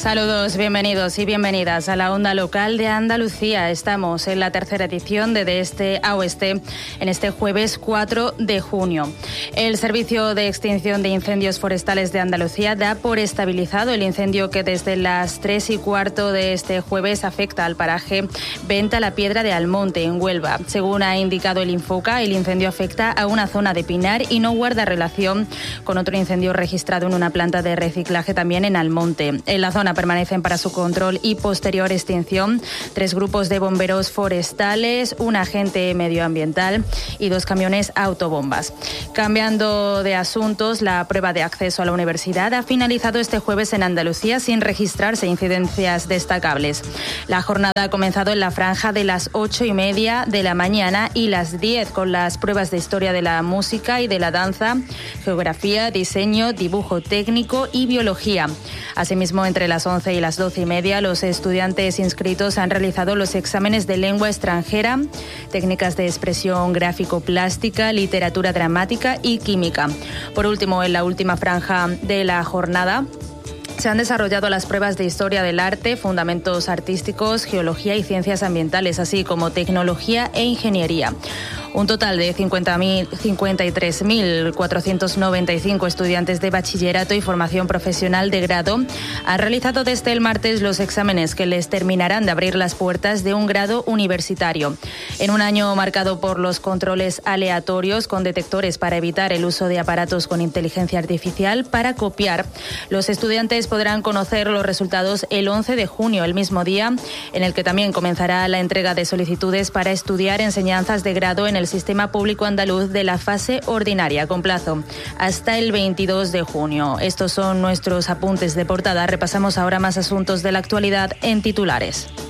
Saludos, bienvenidos y bienvenidas a la onda local de Andalucía. Estamos en la tercera edición de Este a Oeste en este jueves 4 de junio. El Servicio de Extinción de Incendios Forestales de Andalucía da por estabilizado el incendio que desde las 3:15 de este jueves afecta al paraje Venta la Piedra de Almonte, en Huelva. Según ha indicado el Infoca, el incendio afecta a una zona de pinar y no guarda relación con otro incendio registrado en una planta de reciclaje también en Almonte. En la zona permanecen para su control y posterior extinción 3 grupos de bomberos forestales, un agente medioambiental y 2 camiones autobombas. Cambiando de asuntos, la prueba de acceso a la universidad ha finalizado este jueves en Andalucía sin registrarse incidencias destacables. La jornada ha comenzado en la franja de las 8:30 de la mañana y las 10 con las pruebas de historia de la música y de la danza, geografía, diseño, dibujo técnico y biología. Asimismo, entre las 11 y las 12:30, los estudiantes inscritos han realizado los exámenes de lengua extranjera, técnicas de expresión gráfico-plástica, literatura dramática y química. Por último, en la última franja de la jornada, se han desarrollado las pruebas de historia del arte, fundamentos artísticos, geología y ciencias ambientales, así como tecnología e ingeniería. Un total de 53.495 estudiantes de bachillerato y formación profesional de grado han realizado desde el martes los exámenes que les terminarán de abrir las puertas de un grado universitario. En un año marcado por los controles aleatorios con detectores para evitar el uso de aparatos con inteligencia artificial para copiar, los estudiantes podrán conocer los resultados el 11 de junio, el mismo día en el que también comenzará la entrega de solicitudes para estudiar enseñanzas de grado en el Sistema Público Andaluz de la fase ordinaria, con plazo hasta el 22 de junio. Estos son nuestros apuntes de portada. Repasamos ahora más asuntos de la actualidad en titulares.